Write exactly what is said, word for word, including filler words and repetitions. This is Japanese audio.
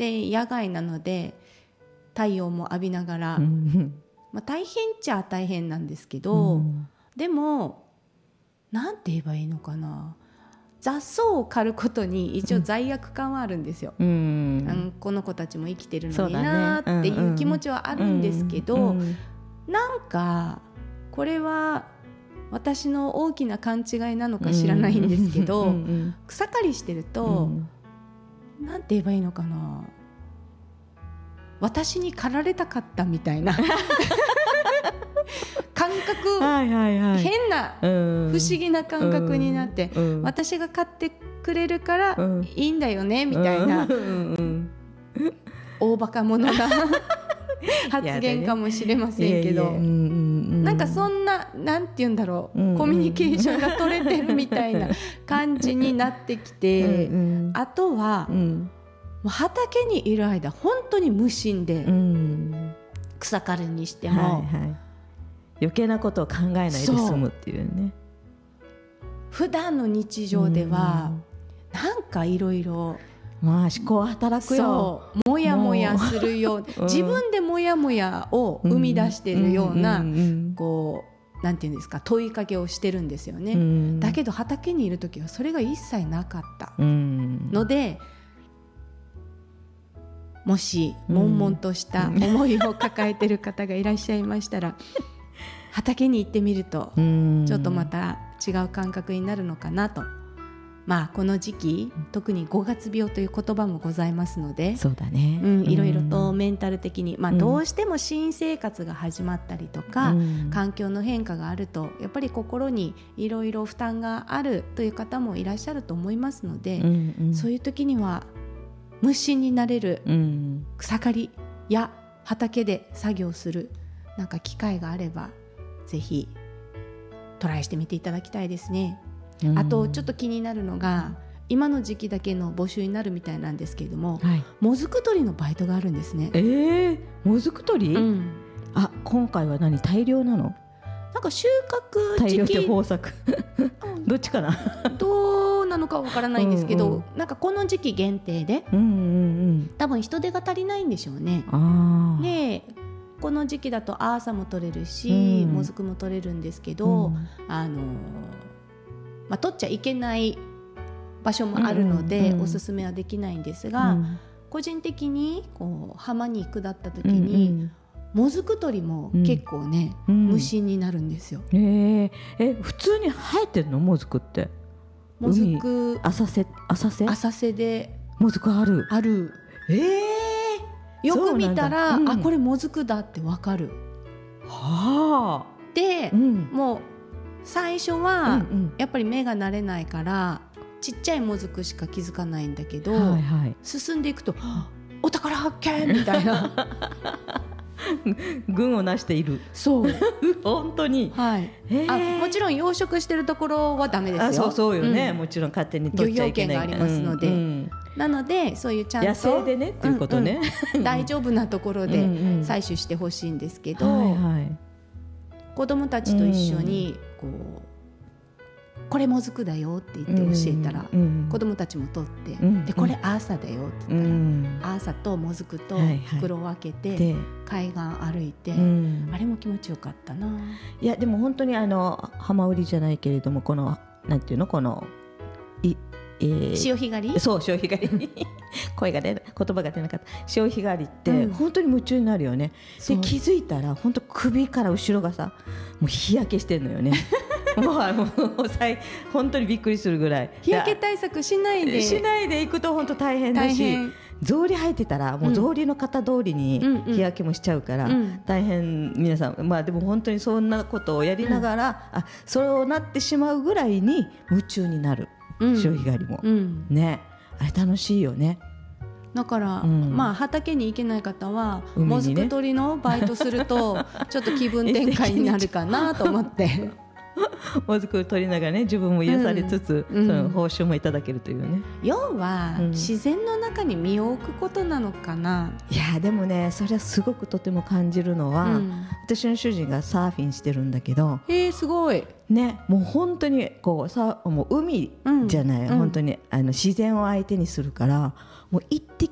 で野外なので太陽も浴びながら、 うんまあ、大変っちゃ大変なんですけど、 うん、 でもなんて言えばいいのかな、雑草を刈ることに一応罪悪感はあるんですよ、 うんうん、この子たちも生きてるのにそうだねなっていう気持ちはあるんですけど、 うんうんなんかこれは私の大きな勘違いなのか知らないんですけど、 うんうんうん草刈りしてると、うん、なんて言えばいいのかな、私に刈られたかったみたいな感覚、 はいはいはい、 変な不思議な感覚になって、うんうん、私が買ってくれるからいいんだよね、うん、みたいな、うんうんうん、大バカ者な発言かもしれませんけど、なんかそんな、なんて言うんだろう、うんうん、コミュニケーションが取れてるみたいな感じになってきてうん、うん、あとは、うん、畑にいる間本当に無心で、うん、草刈りにしても、はいはい、 余計なことを考えないで済むっていうね。 普段の日常では、うん、なんかいろいろまあ思考働くよ、 そうもやもやするよう、うん、自分でもやもやを生み出しているような、うんうんうん、こうなんていうんですか、問いかけをしてるんですよね、うん、だけど畑にいる時はそれが一切なかったので、うん、もし悶々とした思いを抱えている方がいらっしゃいましたら、うん、畑に行ってみるとちょっとまた違う感覚になるのかなと。まあ、この時期特にごがつ病という言葉もございますので、 そうだね、 うん、いろいろとメンタル的に、まあ、どうしても新生活が始まったりとか、うん、環境の変化があるとやっぱり心にいろいろ負担があるという方もいらっしゃると思いますので、うんうん、そういう時には無心になれる草刈りや畑で作業するなんか機会があればぜひトライしてみていただきたいですね。あとちょっと気になるのが今の時期だけの募集になるみたいなんですけれども、はい、もずく取りのバイトがあるんですね。 えー、もずく取り、うん、あ今回は何大量なの？ なんか収穫時期大量って豊作どっちかなどうなのかわからないんですけど、うんうん、なんかこの時期限定で、うんうんうん、多分人手が足りないんでしょうね。あでこの時期だとアーサも取れるし、うん、もずくも取れるんですけど、うん、あのまあ、取っちゃいけない場所もあるので、うんうんうん、おすすめはできないんですが、うん、個人的にこう浜に下った時に、うんうん、もずく取りも結構ね、うん、無心になるんですよ、 えー、え普通に生えてるのもずくって？ もずく浅瀬浅瀬浅瀬でもずくあるある、 えー、よく見たら、うん、あこれもずくだってわかる。 はあ、 で、うん、もう最初はやっぱり目が慣れないからちっちゃいもずくしか気づかないんだけど、はいはい、進んでいくとお宝発見みたいな群をなしている。 そう本当に、 はい、あもちろん養殖してるところはダメですよ。 あそうそうよね、うん、もちろん勝手に取っちゃいけない漁業権がありますので、うんうん、なのでそういうちゃんと野生でねっていうことね、 うんうん、大丈夫なところで採取してほしいんですけど、うんうんはいはい、子供たちと一緒にこうこれもずくだよって言って教えたら、うん、子供たちも取って、うん、でこれアーサだよって言ったら、うん、アーサともずくと袋を分けて、はいはい、海岸歩いて、うん、あれも気持ちよかったな。 いやでも本当にあの浜売りじゃないけれどもこのなんていうのこのいえー、潮干狩りそう潮干狩り声が出言葉が出なかった潮干狩りって本当に夢中になるよね、うん、で気づいたら本当首から後ろがさもう日焼けしてんのよねもうもう本当にびっくりするぐらい日焼け対策しないでしないでいくと本当大変だし草履履いてたらもう草履の型通りに日焼けもしちゃうから大変皆さん、まあでも本当にそんなことをやりながら、うん、あそうなってしまうぐらいに夢中になる潮干狩りも、うん、ねあれ楽しいよね。 だから、うんまあ、畑に行けない方は、ね、もずく取りのバイトするとちょっと気分転換になるかなと思ってもずく取りながらね自分も癒されつつ、うん、その報酬もいただけるというね。 要は、うん、自然の中に身を置くことなのかな。 いやでもねそれはすごくとても感じるのは、うん、私の主人がサーフィンしてるんだけどえー、すごいね、もう本当にこうさもう海じゃない、うん、本当にあの自然を相手にするからもう一滴